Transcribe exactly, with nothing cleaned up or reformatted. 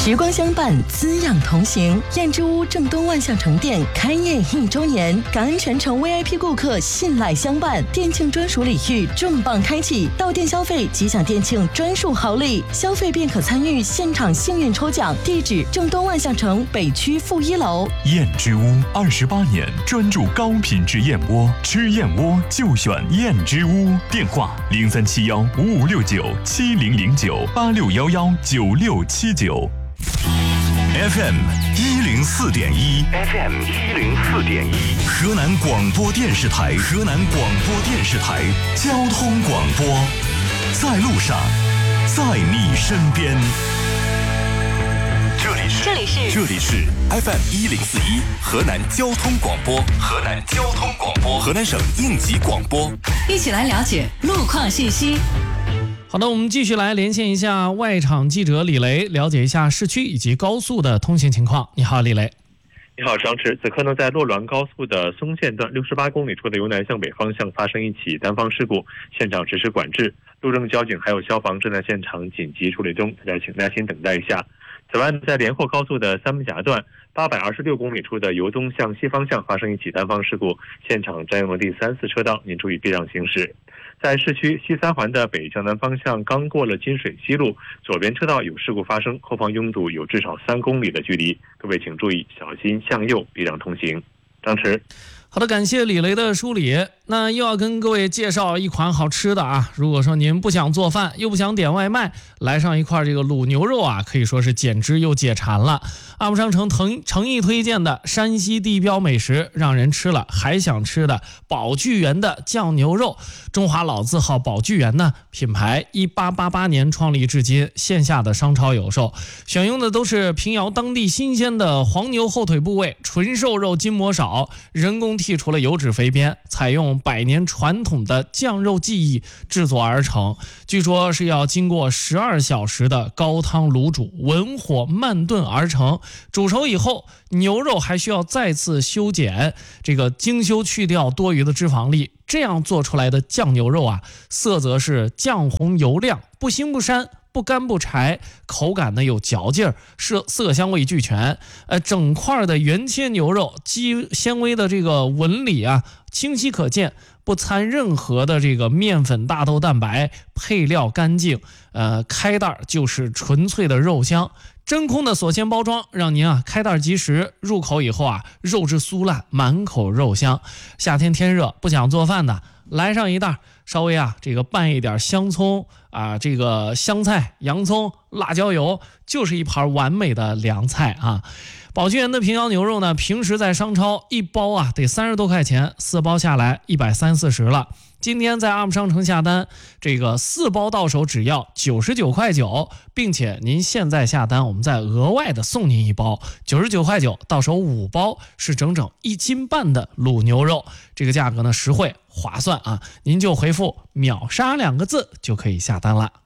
时光相伴，滋养同行。燕之屋正东万象城店开业一周年，感恩全城 V I P 顾客信赖相伴，店庆专属礼遇重磅开启，到店消费即享店庆专属好礼，消费便可参与现场幸运抽奖。地址：正东万象城北区负一楼。 燕之屋二十八年专注高品质燕窝，吃燕窝就选燕之屋。电话：零三七幺五五六九七零零九八六幺幺九六七九。F M 一零四点一 ，F M 一零四点一，河南广播电视台，河南广播电视台交通广播，在路上，在你身边。这里是，这里是，这里是 F M 一零四一，河南交通广播，河南交通广播，河南省应急广播， 一起来了解路况信息。 好的，我们继续来连线一下外场记者李雷，了解一下市区以及高速的通行情况。你好，李雷。 你好，张弛。此刻呢，在洛滦高速的松线段六十八公里处的由南向北方向发生一起单方事故，现场实施管制，路政交警还有消防正在现场紧急处理中，大家请耐心等待一下。此外，在连霍高速的三门峡段八百二十六公里处的由东向西方向发生一起单方事故，现场占用了第三四车道，您注意避让行驶。在市区西三环的北向南方向，刚过了金水西路，左边车道有事故发生，后方拥堵有至少三公里的距离，各位请注意小心向右避让通行。张弛。 好的，感谢李雷的梳理。那又要跟各位介绍一款好吃的啊！如果说您不想做饭，又不想点外卖，来上一块这个卤牛肉啊，可以说是减脂又解馋了。阿姆商城诚诚意推荐的山西地标美食，让人吃了还想吃的宝聚源的酱牛肉。中华老字号宝聚源呢，品牌一八八八年创立至今，线下的商超有售，选用的都是平遥当地新鲜的黄牛后腿部位，纯瘦肉筋膜少，人工剔除了油脂肥边，采用百年传统的酱肉技艺制作而成，据说是要经过十二小时的高汤卤煮，文火慢炖而成。煮熟以后，牛肉还需要再次修剪，这个精修去掉多余的脂肪粒，这样做出来的酱牛肉啊，色泽是酱红油亮，不腥不膻，不干不柴，口感呢有嚼劲儿，色色香味俱全。呃，整块的原切牛肉，肌纤维的这个纹理啊，清晰可见，不掺任何的这个面粉、大豆蛋白，配料干净，呃，开袋就是纯粹的肉香。真空的锁鲜包装，让您啊开袋即食，入口以后啊，肉质酥烂，满口肉香。夏天天热，不想做饭的，来上一袋，稍微啊这个拌一点香葱啊，这个香菜、洋葱、辣椒油，就是一盘完美的凉菜啊。宝聚源的平遥牛肉呢，平时在商超一包啊得三十多块钱，四包下来一百三四十了。今天在阿姆商城下单，这个四包到手只要九十九块九，并且您现在下单，我们再额外的送您一包，九十九块九到手五包，是整整一斤半的卤牛肉，这个价格呢实惠划算啊！您就回复秒杀两个字就可以下单了。